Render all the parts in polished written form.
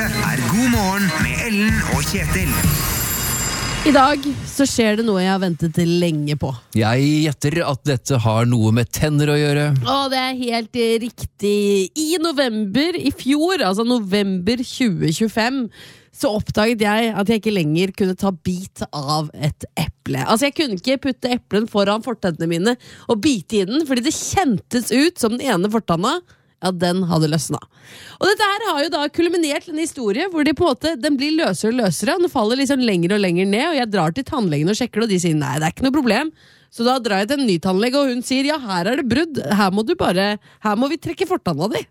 Dette God morgen med Ellen og Kjetil. I dag så skjer det noe jeg har ventet lenge på. Jeg gjetter at dette har noe med tenner å gjøre. Det er helt riktig. I november i fjor, altså november 2025, så oppdaget jeg at jeg ikke lenger kunne ta bit av et eple. Altså jeg kunne ikke putte eplen foran fortennene mine og bite i den, fordi det kjentes ut som den ene fortanna, ja, den hadde løsna. Og dette her har jo da kulminert en historie hvor de på en måte, den blir løsere og løsere, og den faller liksom lenger og lenger ned, og jeg drar til tannlegen og sjekker, og de sier, nei, det er ikke noe problem. Så da drar jeg til en ny tannlege, og hun sier, ja, her er det brudd, her må vi trekke fortanna di.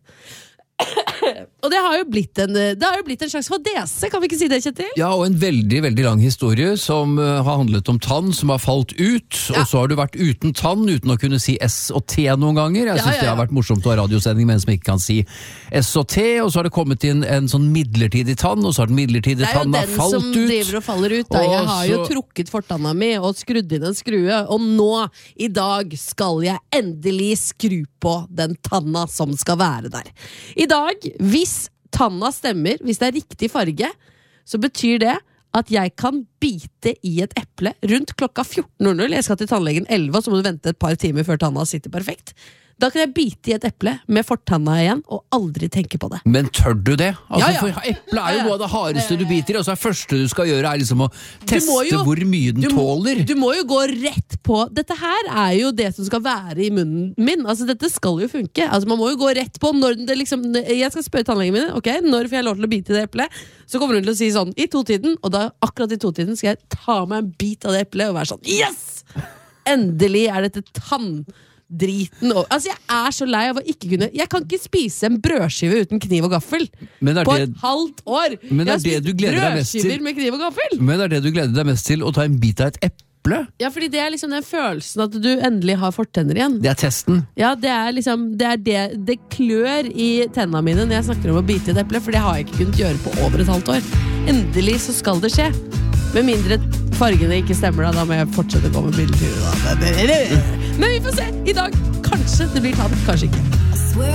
Og det har jo blitt en slags fadese, kan vi ikke si det, Kjetil? Ja, og en veldig, veldig lang historie som har handlet om tann som har falt ut, og så har du vært uten tann, uten å kunne si S og T noen ganger. Jeg synes det har vært morsomt å ha radiosending med en som ikke kan si S og T, og så har det kommet inn en sånn midlertidig tann, og så har den midlertidige tanna falt ut. Det er jo den som driver og faller ut. Da. Jeg har jo trukket fortanna mi og skrudd inn en skrue, og nå, i dag, skal jeg endelig skru på den tanna som skal være der. I dag, hvis tanna stemmer, hvis det er riktig farge, så betyr det at jeg kan bite i et eple rundt klokka 14:00. Jeg skal til tannlegen 11, og så må du vente et par timer før tanna sitter perfekt. Da kan jeg bite i et eple med fortanna igjen og aldri tenke på det. Men tør du det? Altså, Ja. For eple er jo noe av det hardeste du biter i, og så er det første du skal gjøre er liksom å teste hvor mye den tåler. Du må jo gå rett på. Dette her er jo det som skal være i munnen min. Altså dette skal jo funke. Altså man må jo gå rett på når det liksom, jeg skal spørre tannlegen min, ok, når får jeg lov til å bite i det eplet? Så kommer hun til å si sånn, i 2-tiden, og da akkurat i 2-tiden skal jeg ta meg en bit av det eplet og være sånn, yes! Endelig er dette tanndriten. Altså jeg er så lei av å ikke kunne. Jeg kan ikke spise en brødskive uten kniv og gaffel på et halvt år. Men det er det du gleder deg mest til. Brødskiver med kniv og gaffel. Men det er det du gleder deg mest til, å ta en bit av et eple. Ja, fordi det er liksom den følelsen at du endelig har fortenner igjen. Det er testen. Ja, det er liksom det klør i tennene mine når jeg snakker om å bite i et eple, for det har jeg ikke kunnet gjøre på over et halvt år. Endelig så skal det skje. Med mindre fargene ikke stemmer, da må jeg fortsette å gå med bilder. Men vi får se. I dag kanskje det blir tatt, kanskje ikke.